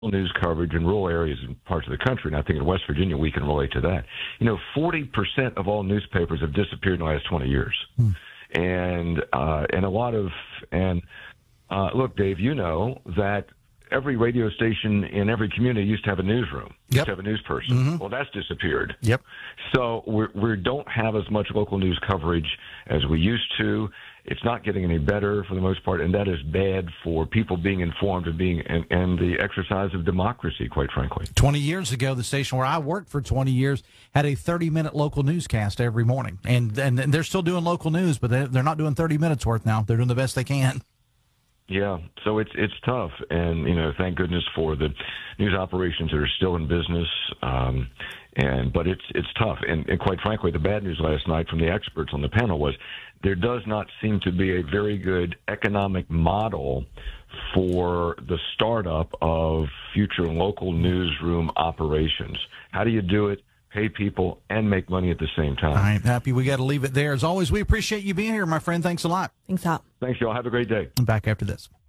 news coverage in rural areas and parts of the country, and I think in West Virginia we can relate to that. 40% of all newspapers have disappeared in the last 20 years. And a lot of, look, Dave, you know that every radio station in every community used to have a newsroom, used to have a news person. Well, that's disappeared. So we don't have as much local news coverage as we used to. It's not getting any better for the most part, and that is bad for people being informed and the exercise of democracy, quite frankly. 20 years ago, the station where I worked for 20 years had a 30-minute local newscast every morning, and they're still doing local news, but they're not doing 30 minutes worth now. They're doing the best they can. Yeah, so it's tough, and thank goodness for the news operations that are still in business. But it's tough, and quite frankly, the bad news last night from the experts on the panel was there does not seem to be a very good economic model for the startup of future local newsroom operations. How do you do it? Pay people and make money at the same time. All right, Happy, we got to leave it there. As always, we appreciate you being here, my friend. Thanks a lot. Thanks, Hop. Thanks, y'all. Have a great day. I'm back after this.